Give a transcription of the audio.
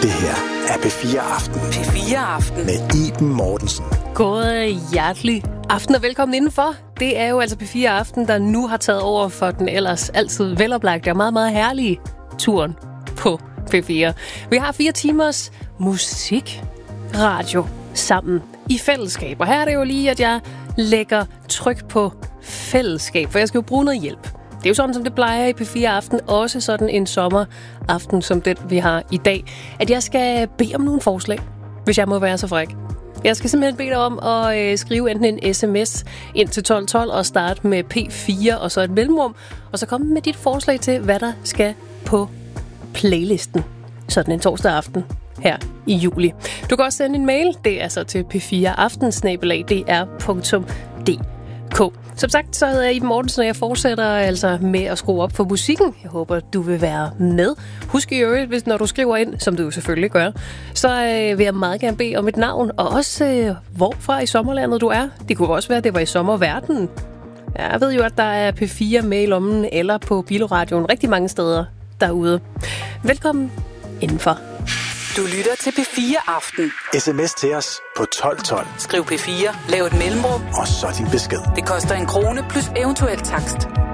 Det her er P4 Aften. P4 Aften. Med Iben Mortensen. God hjertelig aften og velkommen indenfor. Det er jo altså P4 Aften, der nu har taget over for den ellers altid veloplagte og meget, meget herlige turen på P4. Vi har 4 timers musikradio sammen i fællesskab. Og her er det jo lige, at jeg lægger tryk på fællesskab, for jeg skal jo bruge noget hjælp. Det er jo sådan, som det plejer i P4 Aften, også sådan en sommeraften som den, vi har i dag, at jeg skal bede om nogle forslag, hvis jeg må være så fræk. Jeg skal simpelthen bede dig om at skrive enten en sms ind til 1212 og starte med P4 og så et mellemrum, og så komme med dit forslag til, hvad der skal på playlisten sådan en torsdag aften her i juli. Du kan også sende en mail, det er så til p4aften@dr.dk. Som sagt, så hedder jeg Iben Mortensen, og jeg fortsætter altså med at skrue op for musikken. Jeg håber, du vil være med. Husk i øvrigt, hvis når du skriver ind, som du jo selvfølgelig gør, så vil jeg meget gerne bede om et navn, og også hvorfra i sommerlandet du er. Det kunne også være, at det var i sommerverdenen. Ja, jeg ved jo, at der er P4 med i lommen, eller på Bilradioen rigtig mange steder derude. Velkommen indenfor. Du lytter til P4 Aften. SMS til os på 1212. Skriv P4, lav et mellemrum, Og så din besked. det koster 1 krone plus eventuel takst.